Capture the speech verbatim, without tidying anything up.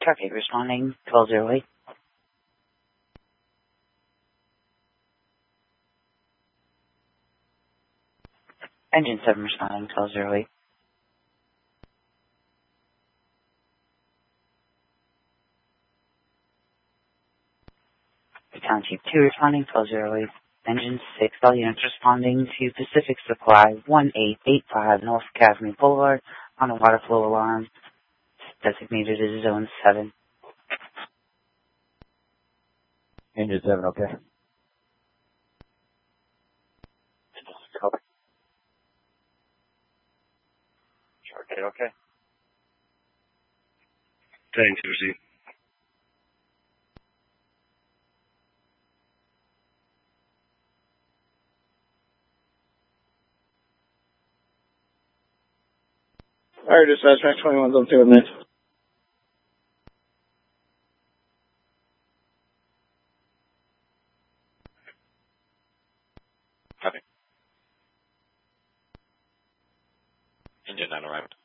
Target responding, twelve oh eight. Engine seven responding, twelve oh eight. Battalion Chief two responding, twelve oh eight. Engine six, all units responding to Pacific Supply, one eight eight five North Academy Boulevard on a water flow alarm designated as Zone seven. Engine seven, okay. Copy. Target, okay. Tank to receive. Alright, dispatch, Max twenty-one, zone two, a minute. Copy. Engine nine arrived.